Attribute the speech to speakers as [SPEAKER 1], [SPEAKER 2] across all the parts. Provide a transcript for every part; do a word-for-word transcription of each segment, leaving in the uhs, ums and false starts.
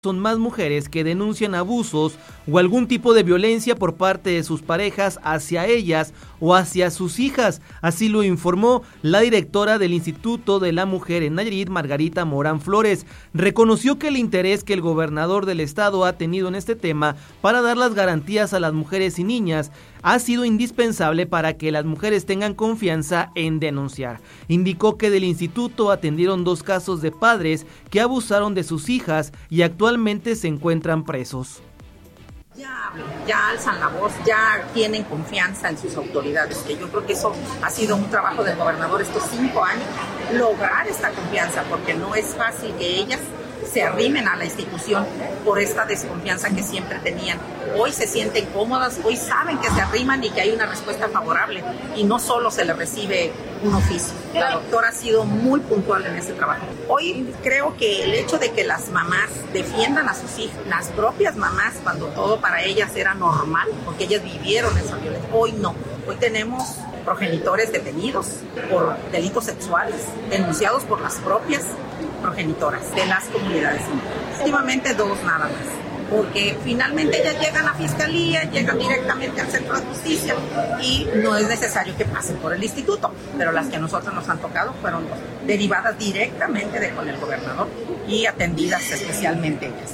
[SPEAKER 1] son más mujeres que denuncian abusos o algún tipo de violencia por parte de sus parejas hacia ellas o hacia sus hijas. Así lo informó la directora del Instituto de la Mujer en Nayarit, Margarita Morán Flores. Reconoció que el interés que el gobernador del estado ha tenido en este tema para dar las garantías a las mujeres y niñas ha sido indispensable para que las mujeres tengan confianza en denunciar. Indicó que del instituto atendieron dos casos de padres que abusaron de sus hijas y actualmente se encuentran presos.
[SPEAKER 2] Ya hablan, ya alzan la voz, ya tienen confianza en sus autoridades, que yo creo que eso ha sido un trabajo del gobernador estos cinco años, lograr esta confianza, porque no es fácil que ellas se arrimen a la institución por esta desconfianza que siempre tenían. Hoy se sienten cómodas, hoy saben que se arriman y que hay una respuesta favorable y no solo se les recibe un oficio. La doctora ha sido muy puntual en ese trabajo. Hoy creo que el hecho de que las mamás defiendan a sus hijas, las propias mamás, cuando todo para ellas era normal, porque ellas vivieron esa violencia, hoy no. Hoy tenemos progenitores detenidos por delitos sexuales, denunciados por las propias progenitoras de las comunidades indígenas. Últimamente dos nada más, porque finalmente ellas llegan a fiscalía, llegan directamente al centro de justicia y no es necesario que pasen por el instituto, pero las que a nosotros nos han tocado fueron dos, derivadas directamente de con el gobernador y atendidas especialmente ellas.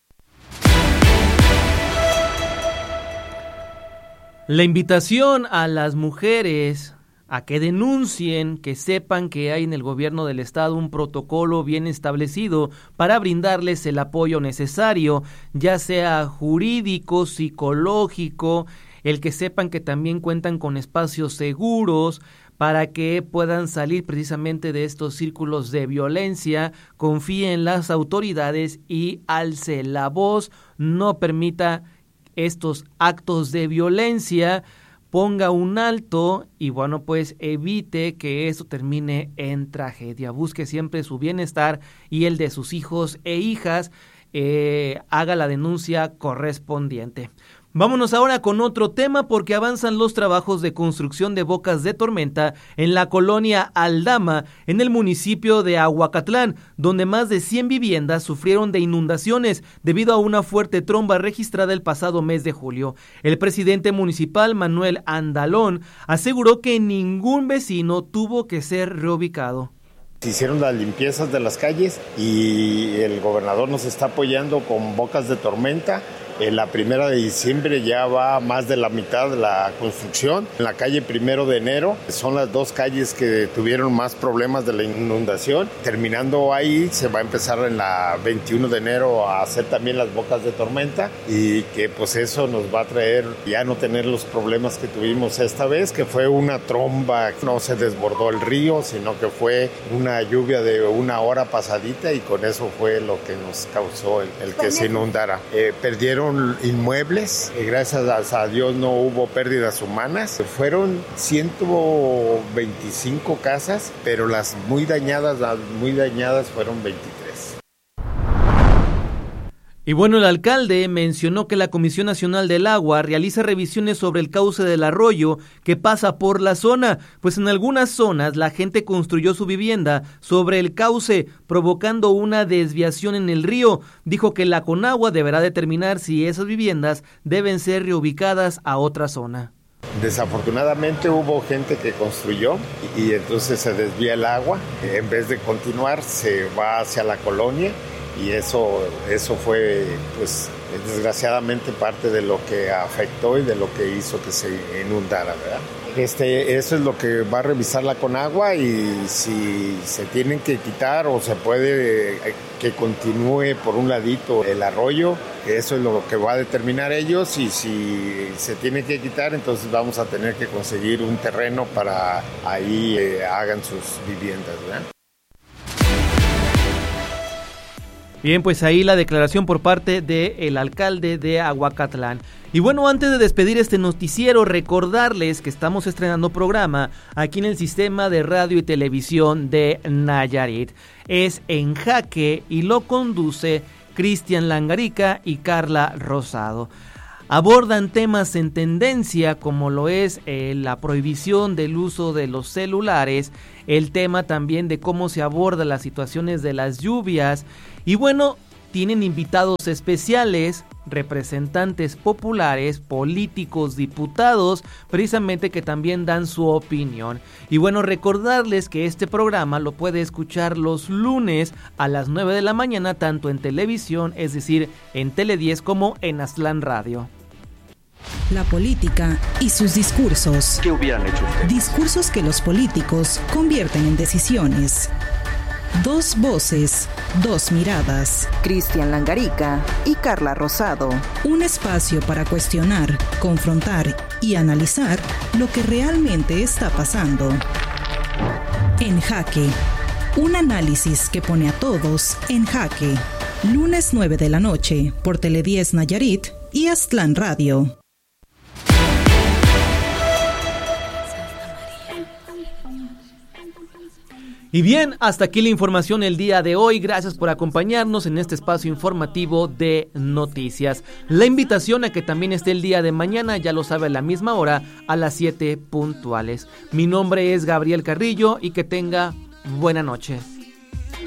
[SPEAKER 1] La invitación a las mujeres a que denuncien, que sepan que hay en el gobierno del estado un protocolo bien establecido para brindarles el apoyo necesario, ya sea jurídico, psicológico, el que sepan que también cuentan con espacios seguros para que puedan salir precisamente de estos círculos de violencia. Confíe en las autoridades y alce la voz, no permita estos actos de violencia, ponga un alto y bueno, pues evite que eso termine en tragedia. Busque siempre su bienestar y el de sus hijos e hijas, eh, haga la denuncia correspondiente. Vámonos ahora con otro tema porque avanzan los trabajos de construcción de bocas de tormenta en la colonia Aldama, en el municipio de Aguacatlán, donde más de cien viviendas sufrieron de inundaciones debido a una fuerte tromba registrada el pasado mes de julio. El presidente municipal, Manuel Andalón, aseguró que ningún vecino tuvo que ser reubicado.
[SPEAKER 3] Se hicieron las limpiezas de las calles y el gobernador nos está apoyando con bocas de tormenta. En la primera de diciembre ya va más de la mitad de la construcción. En la calle Primero de Enero son las dos calles que tuvieron más problemas de la inundación. Terminando ahí se va a empezar en la veintiuno de enero a hacer también las bocas de tormenta y que pues eso nos va a traer ya no tener los problemas que tuvimos esta vez, que fue una tromba, no se desbordó el río, sino que fue una lluvia de una hora pasadita y con eso fue lo que nos causó el, el que se inundara. Eh, perdieron inmuebles, gracias a Dios no hubo pérdidas humanas, fueron ciento veinticinco casas, pero las muy dañadas, las muy dañadas fueron veintitrés.
[SPEAKER 1] Y bueno, el alcalde mencionó que la Comisión Nacional del Agua realiza revisiones sobre el cauce del arroyo que pasa por la zona, pues en algunas zonas la gente construyó su vivienda sobre el cauce, provocando una desviación en el río. Dijo que la Conagua deberá determinar si esas viviendas deben ser reubicadas a otra zona.
[SPEAKER 3] Desafortunadamente hubo gente que construyó y entonces se desvía el agua, en vez de continuar se va hacia la colonia. Y eso, eso fue, pues, desgraciadamente parte de lo que afectó y de lo que hizo que se inundara, ¿verdad? Este, eso es lo que va a revisar la Conagua y si se tienen que quitar o se puede que continúe por un ladito el arroyo, eso es lo que va a determinar ellos y si se tiene que quitar, entonces vamos a tener que conseguir un terreno para ahí eh, hagan sus viviendas, ¿verdad?
[SPEAKER 1] Bien, pues ahí la declaración por parte del alcalde de Aguacatlán. Y bueno, antes de despedir este noticiero, recordarles que estamos estrenando programa aquí en el sistema de radio y televisión de Nayarit. Es En Jaque y lo conduce Cristian Langarica y Carla Rosado. Abordan temas en tendencia como lo es eh, la prohibición del uso de los celulares, el tema también de cómo se aborda las situaciones de las lluvias y bueno, tienen invitados especiales, representantes populares, políticos, diputados, precisamente que también dan su opinión. Y bueno, recordarles que este programa lo puede escuchar los lunes a las nueve de la mañana, tanto en televisión, es decir, en Tele diez, como en Aztlán Radio.
[SPEAKER 4] La política y sus discursos.
[SPEAKER 5] ¿Qué hubieran hecho ustedes?
[SPEAKER 4] Discursos que los políticos convierten en decisiones. Dos voces, dos miradas.
[SPEAKER 6] Cristian Langarica y Carla Rosado.
[SPEAKER 4] Un espacio para cuestionar, confrontar y analizar lo que realmente está pasando. En Jaque. Un análisis que pone a todos en jaque. Lunes nueve de la noche por Tele diez Nayarit y Aztlán Radio.
[SPEAKER 1] Y bien, hasta aquí la información el día de hoy. Gracias por acompañarnos en este espacio informativo de noticias. La invitación a que también esté el día de mañana, ya lo sabe, a la misma hora, a las siete puntuales. Mi nombre es Gabriel Carrillo y que tenga buena noche.